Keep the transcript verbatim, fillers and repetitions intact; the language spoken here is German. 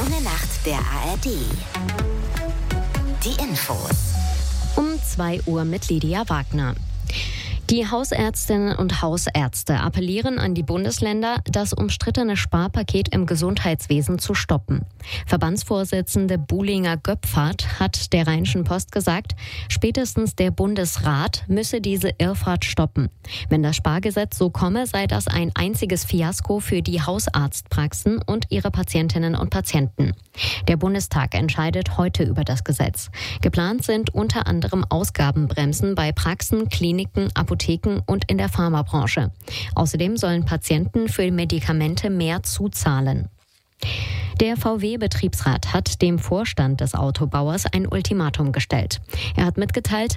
Eine Nacht der A R D. Die Infos. Um zwei Uhr mit Lydia Wagner. Die Hausärztinnen und Hausärzte appellieren an die Bundesländer, das umstrittene Sparpaket im Gesundheitswesen zu stoppen. Verbandsvorsitzende Buhlinger Göpfert hat der Rheinischen Post gesagt, spätestens der Bundesrat müsse diese Irrfahrt stoppen. Wenn das Spargesetz so komme, sei das ein einziges Fiasko für die Hausarztpraxen und ihre Patientinnen und Patienten. Der Bundestag entscheidet heute über das Gesetz. Geplant sind unter anderem Ausgabenbremsen bei Praxen, Kliniken, Apotheken und in der Pharmabranche. Außerdem sollen Patienten für Medikamente mehr zuzahlen. Der V W-Betriebsrat hat dem Vorstand des Autobauers ein Ultimatum gestellt. Er hat mitgeteilt,